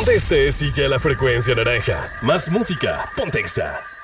Este sigue la frecuencia naranja. Más música, Pontexa.